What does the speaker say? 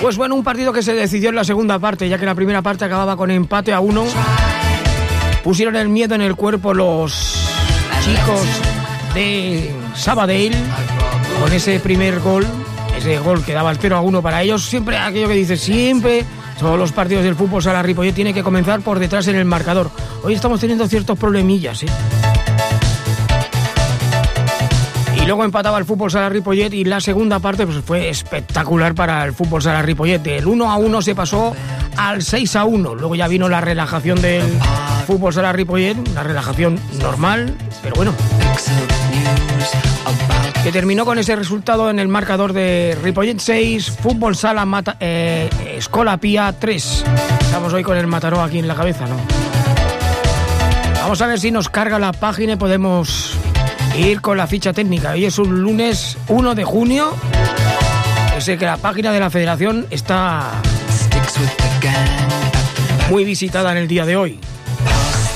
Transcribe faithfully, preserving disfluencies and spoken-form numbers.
Pues bueno, un partido que se decidió en la segunda parte, ya que la primera parte acababa con empate a uno. Pusieron el miedo en el cuerpo los chicos de Sabadell con ese primer gol, ese gol que daba el cero a uno para ellos. Siempre aquello que dice, siempre todos los partidos del fútbol sala Ripollet tiene que comenzar por detrás en el marcador. Hoy estamos teniendo ciertos problemillas, ¿eh? Y luego empataba el fútbol sala Ripollet y la segunda parte pues fue espectacular para el fútbol sala Ripollet. Del uno a uno se pasó al seis a uno. Luego ya vino la relajación del fútbol sala Ripollet, una relajación normal, pero bueno, que terminó con ese resultado en el marcador de Ripollet seis, fútbol sala Mata, eh, Escola Pía tres. Estamos hoy con el Mataró aquí en la cabeza, ¿no? Vamos a ver si nos carga la página y podemos ir con la ficha técnica. Hoy es un lunes uno de junio. Sé que la página de la federación está muy visitada en el día de hoy.